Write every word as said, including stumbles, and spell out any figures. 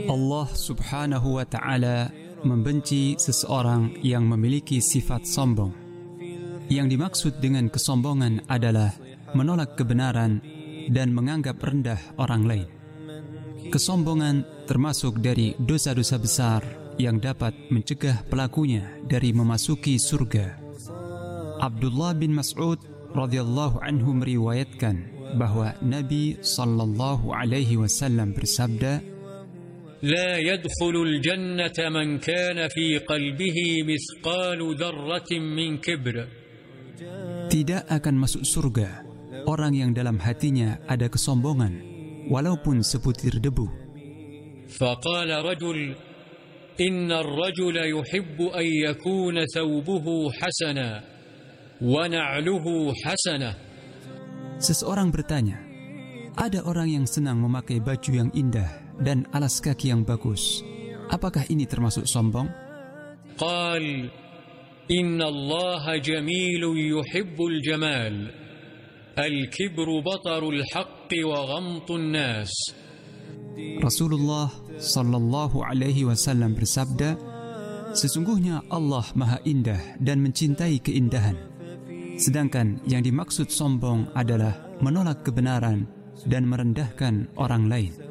Allah Subhanahu wa Ta'ala membenci seseorang yang memiliki sifat sombong. Yang dimaksud dengan kesombongan adalah menolak kebenaran dan menganggap rendah orang lain. Kesombongan termasuk dari dosa-dosa besar yang dapat mencegah pelakunya dari memasuki surga. Abdullah bin Mas'ud radhiyallahu anhu meriwayatkan bahwa Nabi sallallahu alaihi wasallam bersabda, لا يدخل الجنة من كان في قلبه مثقال ذرة من كبر. Tidak akan masuk surga orang yang dalam hatinya ada kesombongan walaupun sebutir debu. فقال رجل إن الرجل يحب أن يكون ثوبه حسنا ونعله حسنة. Seseorang bertanya, ada orang yang senang memakai baju yang indah dan alas kaki yang bagus. Apakah ini termasuk sombong? قال إن الله جميل يحب الجمال الكبر بطر الحق وغمط الناس. Rasulullah sallallahu alaihi wasallam bersabda, sesungguhnya Allah Maha Indah dan mencintai keindahan. Sedangkan yang dimaksud sombong adalah menolak kebenaran dan merendahkan orang lain.